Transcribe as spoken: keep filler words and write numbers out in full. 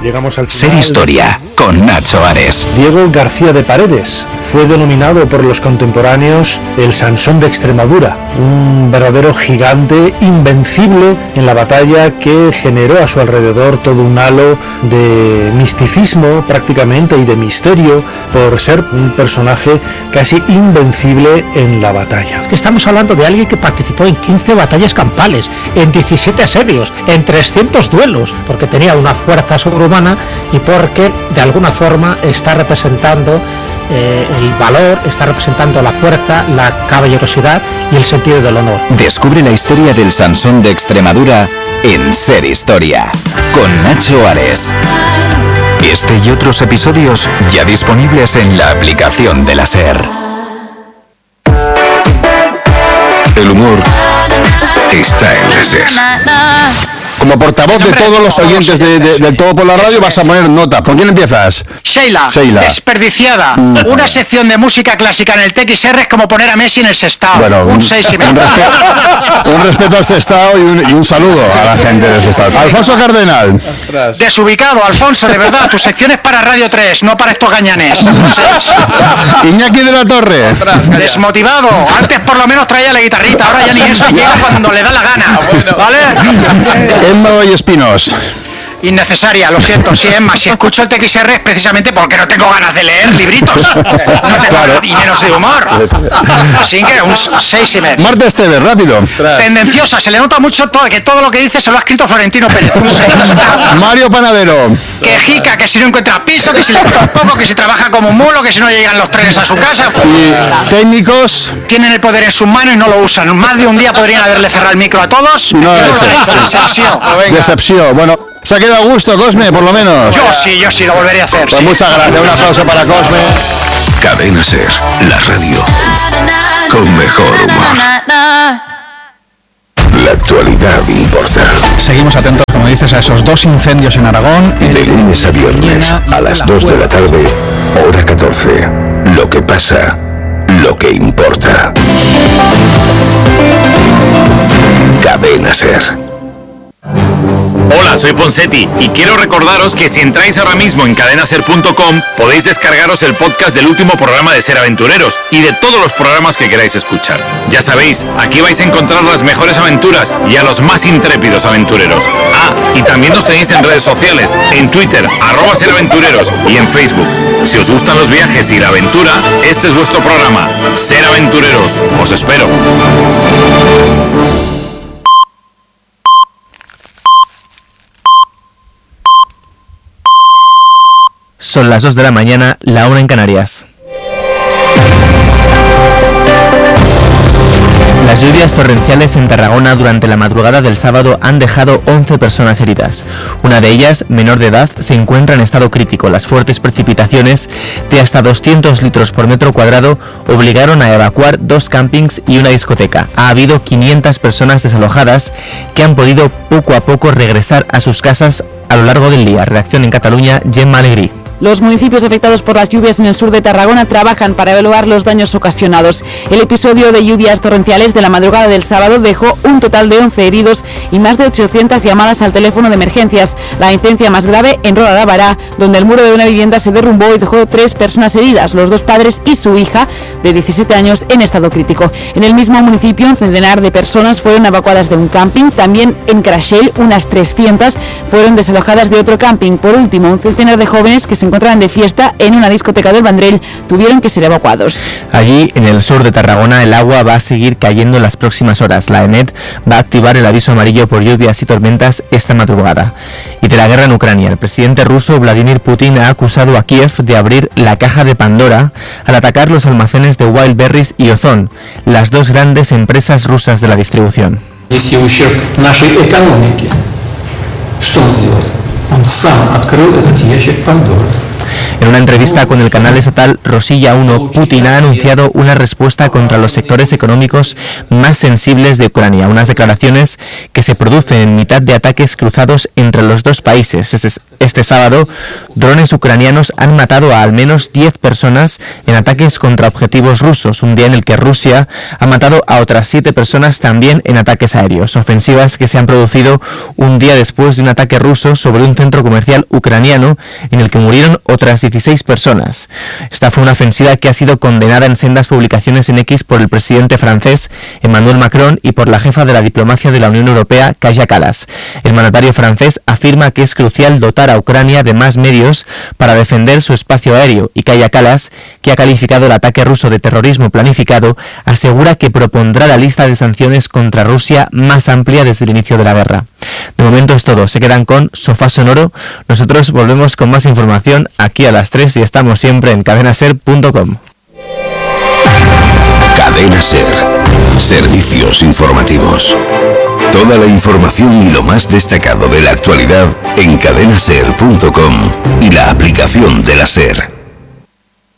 llegamos al Ser Historia con Nacho Ares. Diego García de Paredes fue denominado por los contemporáneos el Sansón de Extremadura, un verdadero gigante invencible en la batalla que generó a su alrededor todo un halo de misticismo prácticamente y de misterio por ser un personaje casi invencible en la batalla. Es que estamos hablando de alguien que participó en quince batallas campales, en diecisiete asedios, en trescientos duelos, porque tenía una fuerza sobrehumana y porque de alguna forma está representando eh, el valor, está representando la fuerza, la caballerosidad y el sentido del honor. Descubre la historia del Sansón de Extremadura en Ser Historia con Nacho Ares. Este y otros episodios ya disponibles en la aplicación de la SER. El humor está en la SER. Como portavoz de todos los oyentes de, de, del Todo por la Radio vas a poner nota. ¿Por quién empiezas? Sheila, Sheila. Desperdiciada. Mm. Una sección de música clásica en el T X R es como poner a Messi en el Sestao. Bueno, un, un seis y medio. Un respeto, un respeto al Sestao y un, y un saludo a la gente del Sestao. Alfonso Cardenal. Desubicado, Alfonso, de verdad. Tu sección es para Radio tres, no para estos gañanes. Iñaki de la Torre. Desmotivado. Antes por lo menos traía la guitarrita, ahora ya ni eso, llega cuando le da la gana. ¿Vale? Emma Vallespinos. Innecesaria, lo siento, sí, Emma, si escucho el T X R es precisamente porque no tengo ganas de leer libritos, no tengo Claro. ganas, y menos de humor, así que un seis y medio. Marta Esteves, rápido. Tendenciosa, se le nota mucho todo, que todo lo que dice se lo ha escrito Florentino Pérez, un seis. Mario Panadero. Quejica, que si no encuentra piso, que si le cuesta un poco, que si trabaja como un mulo, que si no llegan los trenes a su casa. Y técnicos. Tienen el poder en sus manos y no lo usan. Más de un día podrían haberle cerrado el micro a todos. No, y he no lo hecho. han hecho. Decepción. Decepción. Bueno, se ha quedado a gusto, Cosme, por lo menos. Yo sí, yo sí, lo volvería a hacer. Pues sí. muchas gracias. Un aplauso para Cosme. Cadena SER, la radio con mejor humor. La actualidad importa. Seguimos atentos, como dices, a esos dos incendios en Aragón. De lunes a viernes a las dos de la tarde, hora catorce. Lo que pasa, lo que importa. Cadena SER. Hola, soy Ponsetti y quiero recordaros que si entráis ahora mismo en cadena ser punto com podéis descargaros el podcast del último programa de Ser Aventureros y de todos los programas que queráis escuchar. Ya sabéis, aquí vais a encontrar las mejores aventuras y a los más intrépidos aventureros. Ah, y también nos tenéis en redes sociales, en Twitter, arroba Ser Aventureros y en Facebook. Si os gustan los viajes y la aventura, este es vuestro programa, Ser Aventureros. Os espero. Son las dos de la mañana, la una en Canarias. Las lluvias torrenciales en Tarragona durante la madrugada del sábado han dejado once personas heridas. Una de ellas, menor de edad, se encuentra en estado crítico. Las fuertes precipitaciones de hasta doscientos litros por metro cuadrado obligaron a evacuar dos campings y una discoteca. Ha habido quinientas personas desalojadas que han podido poco a poco regresar a sus casas a lo largo del día. Redacción en Cataluña, Gemma Alegrí. Los municipios afectados por las lluvias en el sur de Tarragona trabajan para evaluar los daños ocasionados. El episodio de lluvias torrenciales de la madrugada del sábado dejó un total de once heridos y más de ochocientas llamadas al teléfono de emergencias. La incidencia más grave en Roda de Bará, donde el muro de una vivienda se derrumbó y dejó tres personas heridas, los dos padres y su hija de diecisiete años en estado crítico. En el mismo municipio, un centenar de personas fueron evacuadas de un camping. También en Crashell, unas trescientas fueron desalojadas de otro camping. Por último, un centenar de jóvenes que se encontraban de fiesta en una discoteca del Vendrell tuvieron que ser evacuados. Allí, en el sur de Tarragona, el agua va a seguir cayendo en las próximas horas. La EMET va a activar el aviso amarillo por lluvias y tormentas esta madrugada. Y de la guerra en Ucrania, el presidente ruso Vladimir Putin ha acusado a Kiev de abrir la caja de Pandora al atacar los almacenes de Wildberries y Ozon, las dos grandes empresas rusas de la distribución. En una entrevista con el canal estatal Rosilla uno, Putin ha anunciado una respuesta contra los sectores económicos más sensibles de Ucrania, unas declaraciones que se producen en mitad de ataques cruzados entre los dos países. Este, este sábado, drones ucranianos han matado a al menos diez personas en ataques contra objetivos rusos, un día en el que Rusia ha matado a otras siete personas también en ataques aéreos, ofensivas que se han producido un día después de un ataque ruso sobre un centro comercial ucraniano en el que murieron otras dieciséis personas. Esta fue una ofensiva que ha sido condenada en sendas publicaciones en X por el presidente francés Emmanuel Macron y por la jefa de la diplomacia de la Unión Europea, Kaja Kallas. El mandatario francés afirma que es crucial dotar a Ucrania de más medios para defender su espacio aéreo, y Kaja Kallas, que ha calificado el ataque ruso de terrorismo planificado, asegura que propondrá la lista de sanciones contra Rusia más amplia desde el inicio de la guerra. De momento es todo, se quedan con Sofá Sonoro. Nosotros volvemos con más información aquí a las tres y estamos siempre en cadena ser punto com. Cadena Ser. Servicios informativos. Toda la información y lo más destacado de la actualidad en cadena ser punto com y la aplicación de la SER.